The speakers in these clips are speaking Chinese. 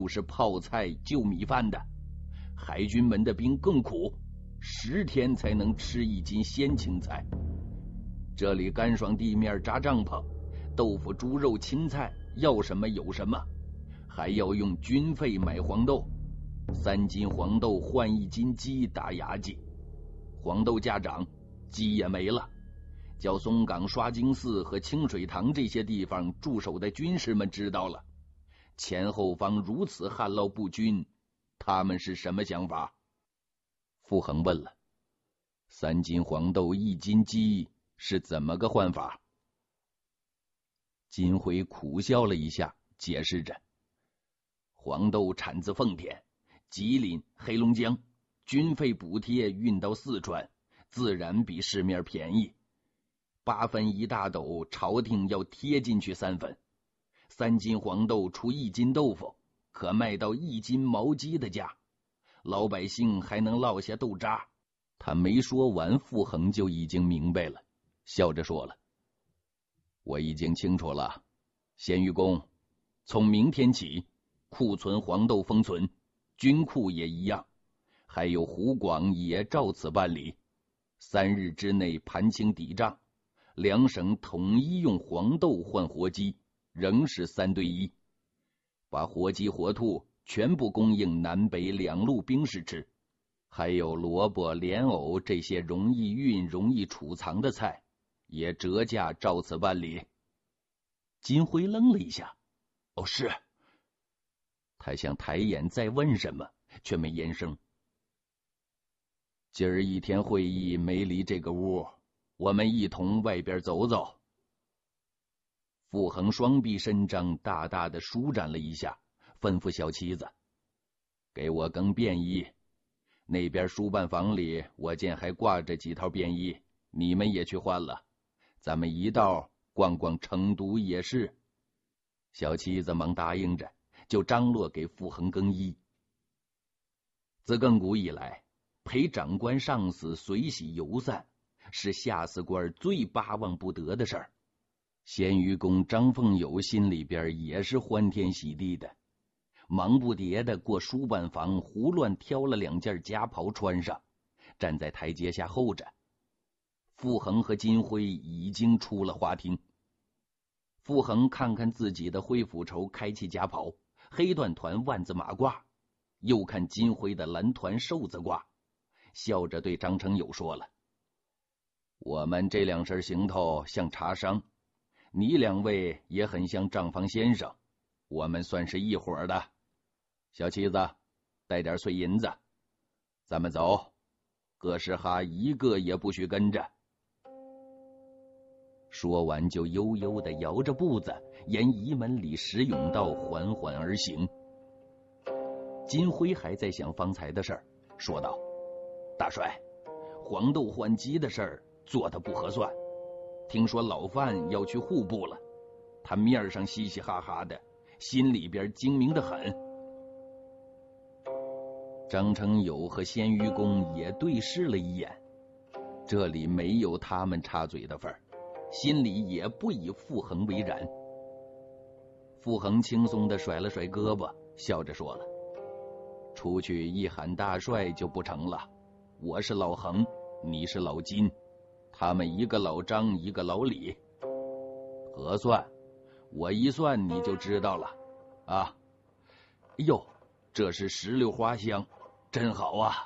不是泡菜就米饭的。海军们的兵更苦，10天才能吃1斤鲜青菜。这里干爽地面扎帐篷，豆腐、猪肉、芹菜要什么有什么，还要用军费买黄豆，3斤黄豆换1斤鸡打牙祭。黄豆价涨，鸡也没了。叫松岗、刷经寺和清水塘这些地方驻守的军士们知道了，前后方如此旱涝不均，他们是什么想法？傅恒问了。3斤黄豆1斤鸡是怎么个换法？金辉苦笑了一下，解释着：黄豆产自奉天、吉林、黑龙江，军费补贴运到四川，自然比市面便宜。8分1大斗，朝廷要贴进去3分。3斤黄豆除1斤豆腐，可卖到1斤毛鸡的价，老百姓还能落下豆渣。他没说完，傅恒就已经明白了，笑着说了：我已经清楚了，咸鱼公，从明天起，库存黄豆封存，军库也一样，还有湖广也照此办理。3日之内盘清抵账，2省统一用黄豆换活鸡，仍是3对1，把活鸡活兔全部供应南北2路兵士吃，还有萝卜、莲藕这些容易运、容易储藏的菜，也折价照此办理。金辉愣了一下，哦，是。他想抬眼再问什么，却没言声。今儿1天会议没离这个屋，我们一同外边走走。傅恒双臂伸张，大大的舒展了一下，吩咐小妻子：给我更便衣。那边书办房里我见还挂着几套便衣，你们也去换了，咱们一道逛逛成都夜市。小妻子忙答应着，就张罗给傅恒更衣。自亘古以来，陪长官上司随喜游散，是下司官最巴望不得的事儿。咸鱼公张凤友心里边也是欢天喜地的，忙不迭的过书办房，胡乱挑了2件夹袍穿上，站在台阶下候着。傅恒和金辉已经出了花厅。傅恒看看自己的灰斧绸开气夹袍，黑缎团万字马褂，又看金辉的蓝团寿字褂，笑着对张成友说了：我们这2身行头像茶商，你2位也很像账房先生，我们算是一伙的。小妻子，带点碎银子，咱们走，各师哈一个也不许跟着。说完就悠悠地摇着步子，沿仪门里石甬道缓缓而行。金辉还在想方才的事儿，说道：大帅，黄豆换鸡的事儿做得不合算，听说老范要去户部了，他面上嘻嘻哈哈的，心里边精明得很。张成友和鲜鱼公也对视了一眼，这里没有他们插嘴的份儿，心里也不以傅恒为然。傅恒轻松地甩了甩胳膊，笑着说了：出去一喊大帅就不成了，我是老恒，你是老金，他们一个老张，一个老李，合算，我一算你就知道了啊。哟，这是石榴花香，真好啊。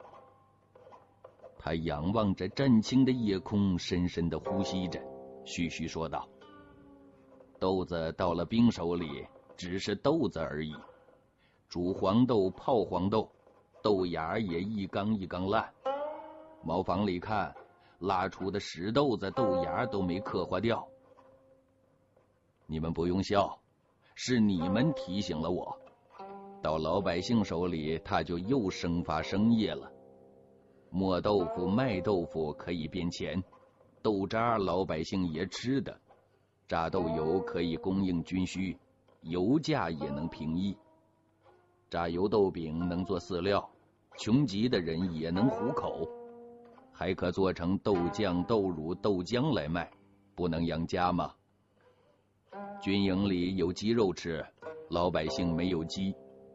他仰望着湛青的夜空，深深地呼吸着，徐徐说道：豆子到了兵手里，只是豆子而已，煮黄豆、泡黄豆，豆芽也一缸一缸烂。茅房里看，拉出的屎豆子、豆芽都没刻划掉。你们不用笑，是你们提醒了我，到老百姓手里，他就又生发生业了。磨豆腐、卖豆腐可以变钱，豆渣老百姓也吃的，榨豆油可以供应军需，油价也能平抑。榨油豆饼能做饲料，穷极的人也能糊口，还可做成豆酱、豆乳、豆浆来卖，不能养家吗？军营里有鸡肉吃，老百姓没有鸡，